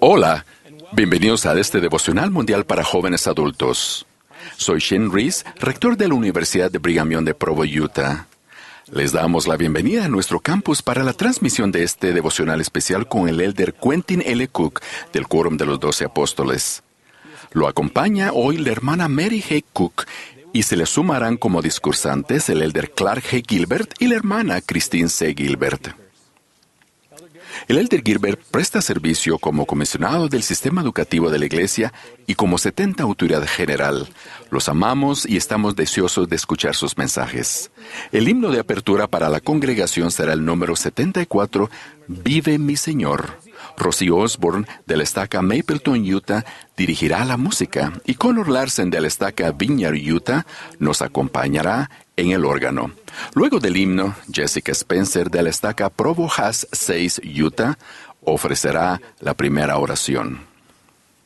Hola, bienvenidos a este devocional mundial para jóvenes adultos. Soy Shane Reese, rector de la Universidad de Brigham Young de Provo, Utah. Les damos la bienvenida a nuestro campus para la transmisión de este devocional especial con el elder Quentin L. Cook del Quórum de los 12 Apóstoles. Lo acompaña hoy la hermana Mary G. Cook y se le sumarán como discursantes el elder Clark G. Gilbert y la hermana Christine C. Gilbert. El elder Gilbert presta servicio como comisionado del sistema educativo de la Iglesia y como 70 autoridad general. Los amamos y estamos deseosos de escuchar sus mensajes. El himno de apertura para la congregación será el número 74, Vive mi Señor. Rosie Osborne, de la estaca Mapleton, Utah, dirigirá la música y Connor Larsen, de la estaca Vineyard, Utah, nos acompañará en el órgano. Luego del himno, Jessica Spencer, de la estaca Provo Haas 6, Utah, ofrecerá la primera oración.